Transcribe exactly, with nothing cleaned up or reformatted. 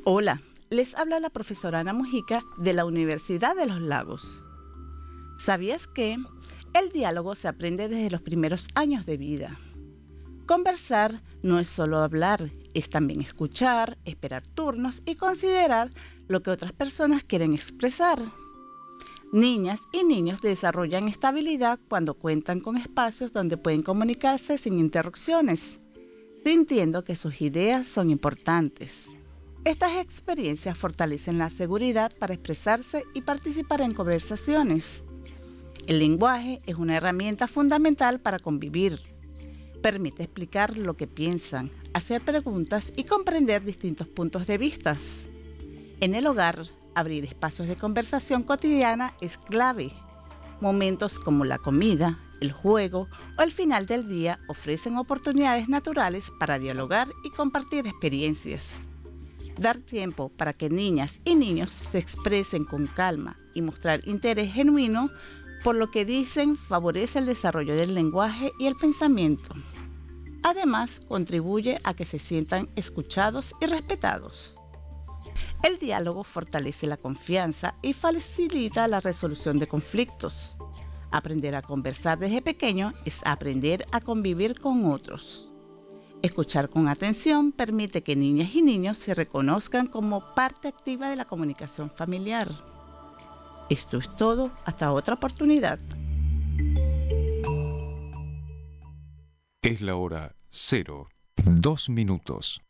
Hola, les habla la profesora Ana Mujica de la Universidad de los Lagos. ¿Sabías que el diálogo se aprende desde los primeros años de vida? Conversar no es solo hablar, es también escuchar, esperar turnos y considerar lo que otras personas quieren expresar. Niñas y niños desarrollan esta habilidad cuando cuentan con espacios donde pueden comunicarse sin interrupciones, sintiendo que sus ideas son importantes. Estas experiencias fortalecen la seguridad para expresarse y participar en conversaciones. El lenguaje es una herramienta fundamental para convivir. Permite explicar lo que piensan, hacer preguntas y comprender distintos puntos de vista. En el hogar, abrir espacios de conversación cotidiana es clave. Momentos como la comida, el juego o el final del día ofrecen oportunidades naturales para dialogar y compartir experiencias. Dar tiempo para que niñas y niños se expresen con calma y mostrar interés genuino por lo que dicen favorece el desarrollo del lenguaje y el pensamiento. Además, contribuye a que se sientan escuchados y respetados. El diálogo fortalece la confianza y facilita la resolución de conflictos. Aprender a conversar desde pequeño es aprender a convivir con otros. Escuchar con atención permite que niñas y niños se reconozcan como parte activa de la comunicación familiar. Esto es todo, hasta otra oportunidad. Es la hora cero, dos minutos.